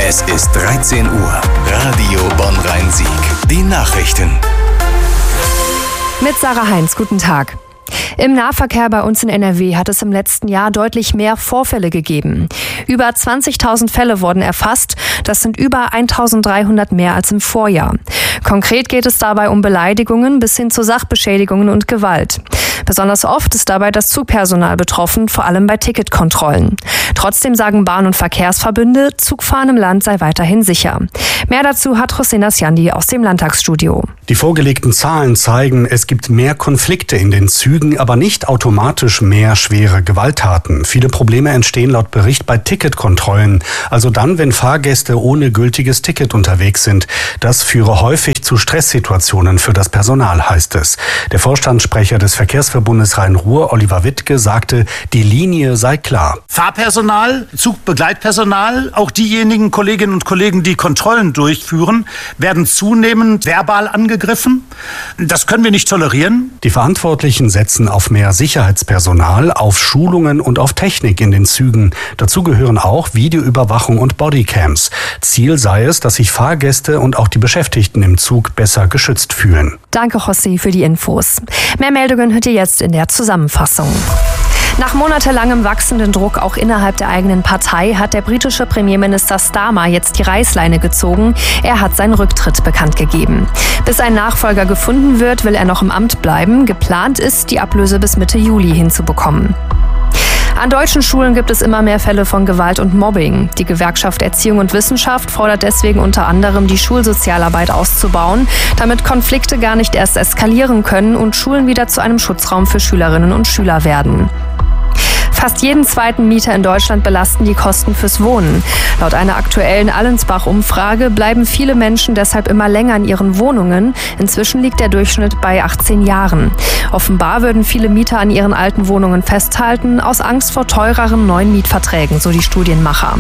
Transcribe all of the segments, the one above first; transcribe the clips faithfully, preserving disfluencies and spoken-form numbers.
Es ist dreizehn Uhr. Radio Bonn-Rhein-Sieg. Die Nachrichten. Mit Sarah Heinz, guten Tag. Im Nahverkehr bei uns in N R W hat es im letzten Jahr deutlich mehr Vorfälle gegeben. Über zwanzigtausend Fälle wurden erfasst. Das sind über eintausenddreihundert mehr als im Vorjahr. Konkret geht es dabei um Beleidigungen bis hin zu Sachbeschädigungen und Gewalt. Besonders oft ist dabei das Zugpersonal betroffen, vor allem bei Ticketkontrollen. Trotzdem sagen Bahn- und Verkehrsverbünde, Zugfahren im Land sei weiterhin sicher. Mehr dazu hat Hossein Asjandi aus dem Landtagsstudio. Die vorgelegten Zahlen zeigen, es gibt mehr Konflikte in den Zügen, aber nicht automatisch mehr schwere Gewalttaten. Viele Probleme entstehen laut Bericht bei Ticketkontrollen, also dann, wenn Fahrgäste ohne gültiges Ticket unterwegs sind. Das führe häufig zu Stresssituationen für das Personal, heißt es. Der Vorstandssprecher des Verkehrsverbundes Rhein-Ruhr, Oliver Wittke, sagte, die Linie sei klar. Fahrpersonal, Zugbegleitpersonal, auch diejenigen Kolleginnen und Kollegen, die Kontrollen durchführen, werden zunehmend verbal angegriffen. Das können wir nicht tolerieren. Die Verantwortlichen setzen auf mehr Sicherheitspersonal, auf Schulungen und auf Technik in den Zügen. Dazu gehören auch Videoüberwachung und Bodycams. Ziel sei es, dass sich Fahrgäste und auch die Beschäftigten im Zug besser geschützt fühlen. Danke, José, für die Infos. Mehr Meldungen hört ihr jetzt in der Zusammenfassung. Nach monatelangem wachsenden Druck auch innerhalb der eigenen Partei hat der britische Premierminister Starmer jetzt die Reißleine gezogen. Er hat seinen Rücktritt bekannt gegeben. Bis ein Nachfolger gefunden wird, will er noch im Amt bleiben. Geplant ist, die Ablöse bis Mitte Juli hinzubekommen. An deutschen Schulen gibt es immer mehr Fälle von Gewalt und Mobbing. Die Gewerkschaft Erziehung und Wissenschaft fordert deswegen unter anderem, die Schulsozialarbeit auszubauen, damit Konflikte gar nicht erst eskalieren können und Schulen wieder zu einem Schutzraum für Schülerinnen und Schüler werden. Fast jeden zweiten Mieter in Deutschland belasten die Kosten fürs Wohnen. Laut einer aktuellen Allensbach-Umfrage bleiben viele Menschen deshalb immer länger in ihren Wohnungen. Inzwischen liegt der Durchschnitt bei achtzehn Jahren. Offenbar würden viele Mieter an ihren alten Wohnungen festhalten, aus Angst vor teureren neuen Mietverträgen, so die Studienmacher.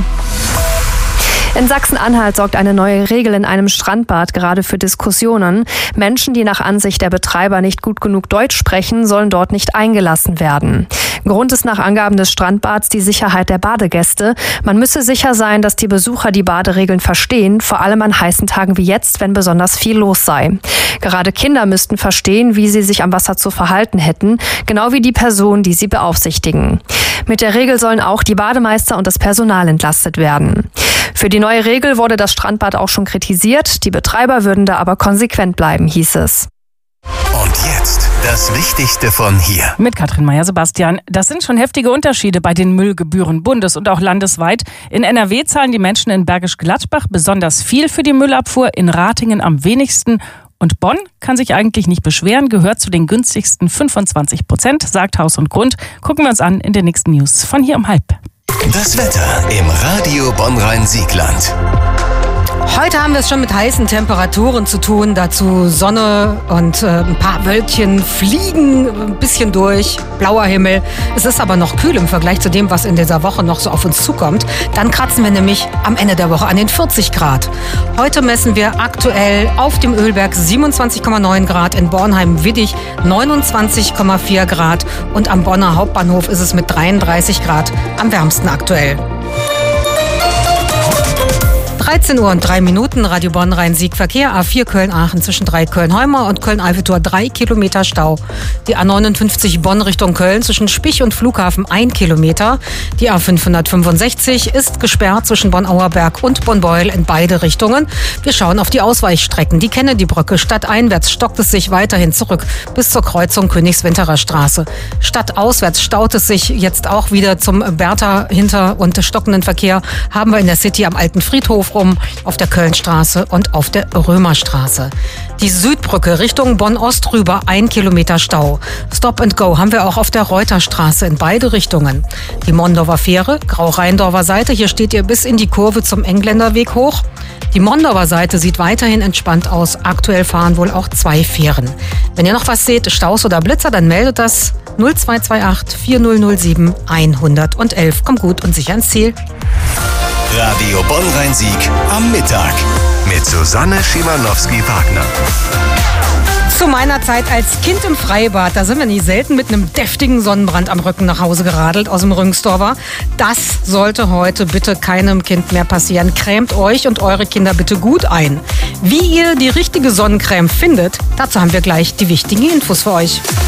In Sachsen-Anhalt sorgt eine neue Regel in einem Strandbad gerade für Diskussionen. Menschen, die nach Ansicht der Betreiber nicht gut genug Deutsch sprechen, sollen dort nicht eingelassen werden. Grund ist nach Angaben des Strandbads die Sicherheit der Badegäste. Man müsse sicher sein, dass die Besucher die Baderegeln verstehen, vor allem an heißen Tagen wie jetzt, wenn besonders viel los sei. Gerade Kinder müssten verstehen, wie sie sich am Wasser zu verhalten hätten, genau wie die Personen, die sie beaufsichtigen. Mit der Regel sollen auch die Bademeister und das Personal entlastet werden. Für die neue Regel wurde das Strandbad auch schon kritisiert. Die Betreiber würden da aber konsequent bleiben, hieß es. Und jetzt das Wichtigste von hier. Mit Katrin Meyer-Sebastian. Das sind schon heftige Unterschiede bei den Müllgebühren bundes- und auch landesweit. In N R W zahlen die Menschen in Bergisch Gladbach besonders viel für die Müllabfuhr, in Ratingen am wenigsten. Und Bonn kann sich eigentlich nicht beschweren, gehört zu den günstigsten fünfundzwanzig Prozent, sagt Haus und Grund. Gucken wir uns an in den nächsten News von hier um halb. Das Wetter im Radio Bonn-Rhein-Siegland. Heute haben wir es schon mit heißen Temperaturen zu tun. Dazu Sonne und äh, ein paar Wölkchen fliegen ein bisschen durch. Blauer Himmel. Es ist aber noch kühl im Vergleich zu dem, was in dieser Woche noch so auf uns zukommt. Dann kratzen wir nämlich am Ende der Woche an den vierzig Grad. Heute messen wir aktuell auf dem Ölberg siebenundzwanzig Komma neun Grad, in Bornheim-Widdig neunundzwanzig Komma vier Grad und am Bonner Hauptbahnhof ist es mit dreiunddreißig Grad am wärmsten aktuell. dreizehn Uhr und drei Minuten, Radio Bonn-Rhein-Sieg Verkehr, A vier Köln-Aachen zwischen drei Köln-Heumar und Köln-Eiffeltor drei Kilometer Stau. Die A neunundfünfzig Bonn Richtung Köln zwischen Spich und Flughafen ein Kilometer. Die A fünfhundertfünfundsechzig ist gesperrt zwischen Bonn-Auerberg und Bonn-Beuel in beide Richtungen. Wir schauen auf die Ausweichstrecken. Die Kennedy-Brücke stadteinwärts stockt es sich weiterhin zurück bis zur Kreuzung Königswinterer Straße. Stadtauswärts staut es sich jetzt auch wieder zum Bertha hinter und stockenden Verkehr haben wir in der City am Alten Friedhof rum, auf der Kölnstraße und auf der Römerstraße. Die Südbrücke Richtung Bonn-Ost rüber, ein Kilometer Stau. Stop and Go haben wir auch auf der Reuterstraße in beide Richtungen. Die Mondorfer Fähre, Grau-Rheindorfer Seite, hier steht ihr bis in die Kurve zum Engländerweg hoch. Die Mondorfer Seite sieht weiterhin entspannt aus. Aktuell fahren wohl auch zwei Fähren. Wenn ihr noch was seht, Staus oder Blitzer, dann meldet das null zwei zwei acht vier null null sieben eins eins eins. Kommt gut und sicher ins Ziel. Radio Bonn-Rhein-Sieg am Mittag mit Susanne Schimanowski-Wagner. Zu meiner Zeit als Kind im Freibad, da sind wir nicht selten mit einem deftigen Sonnenbrand am Rücken nach Hause geradelt aus dem Rüngstorfer. Das sollte heute bitte keinem Kind mehr passieren. Cremt euch und eure Kinder bitte gut ein. Wie ihr die richtige Sonnencreme findet, dazu haben wir gleich die wichtigen Infos für euch.